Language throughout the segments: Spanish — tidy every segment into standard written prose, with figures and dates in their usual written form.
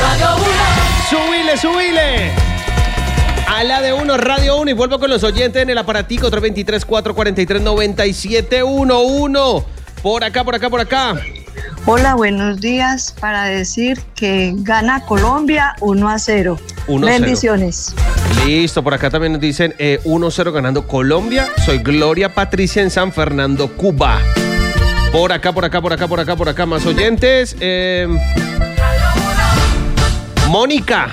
Subile. A la de 1, Radio 1. Y vuelvo con los oyentes en el aparatico 323-443-9711. Por acá. Hola, buenos días. Para decir que gana Colombia 1-0. 1-0. Bendiciones. Listo, por acá también nos dicen 1-0 ganando Colombia. Soy Gloria Patricia en San Fernando, Cuba. Por acá, más oyentes. Mónica.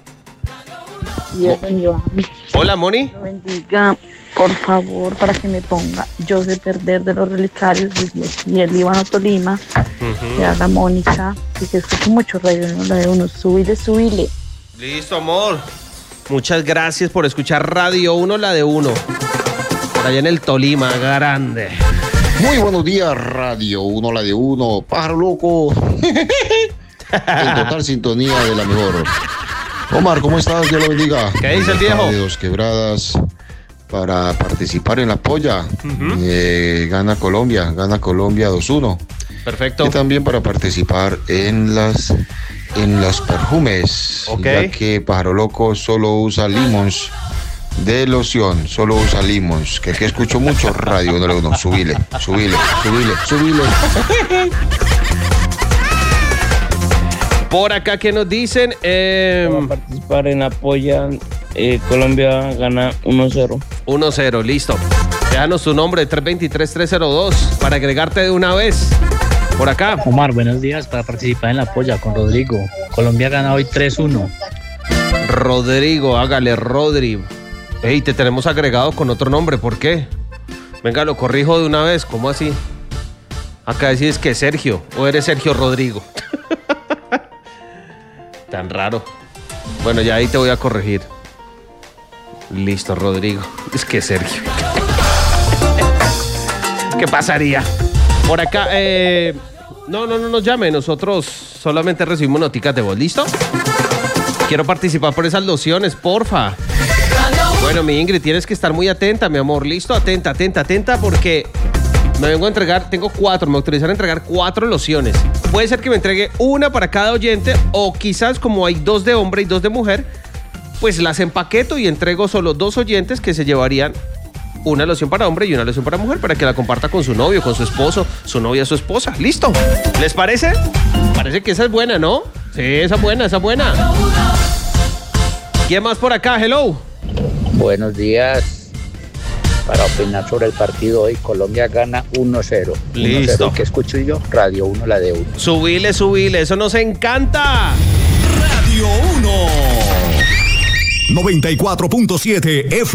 Hola, Moni. Bendiga, por favor, para que me ponga Yo sé perder de los Relicarios y el Líbano Tolima. Que haga Mónica, y que escuche mucho Radio 1, la de 1. Subile. Listo, amor. Muchas gracias por escuchar Radio 1, la de 1. Por allá en el Tolima, grande. Muy buenos días, Radio 1, la de 1. Pájaro loco. En total sintonía de la mejor. Omar, ¿cómo estás? Dios lo bendiga. ¿Qué dice el viejo? De Dos Quebradas para participar en la polla. Gana Colombia 2-1. Perfecto. Y también para participar en los perfumes. Okay. Ya que Pájaro Loco solo usa limons de loción. Solo usa limons. Que escucho mucho Radio 1. Subile. Por acá, ¿qué nos dicen? Para participar en la polla, Colombia gana 1-0. 1-0, listo. Déjanos tu nombre, 323-302, para agregarte de una vez. Por acá. Omar, buenos días. Para participar en la polla con Rodrigo. Colombia gana hoy 3-1. Rodrigo, hágale, Rodrigo. Ey, te tenemos agregado con otro nombre, ¿por qué? Venga, lo corrijo de una vez, ¿cómo así? Acá decís que Sergio, o eres Sergio Rodrigo. Tan raro. Bueno, ya ahí te voy a corregir. Listo, Rodrigo. Es que Sergio. ¿Qué pasaría? Por acá, no nos llame. Nosotros solamente recibimos noticas de voz. ¿Listo? Quiero participar por esas lociones, porfa. Bueno, mi Ingrid, tienes que estar muy atenta, mi amor. ¿Listo? Atenta, porque me vengo a entregar, tengo 4, me autorizaron a entregar 4 lociones. Puede ser que me entregue una para cada oyente, o quizás como hay 2 de hombre y 2 de mujer, pues las empaqueto y entrego solo 2 oyentes que se llevarían una loción para hombre y una loción para mujer, para que la comparta con su novio, con su esposo, su novia, su esposa. ¿Listo? ¿Les parece? Parece que esa es buena, ¿no? Sí, esa es buena. ¿Quién más por acá? Hello. Buenos días. Para opinar sobre el partido hoy, Colombia gana 1-0. Listo. 1-0. ¿Qué escucho yo? Radio 1, la de 1. Subile, eso nos encanta. Radio 1 94.7 F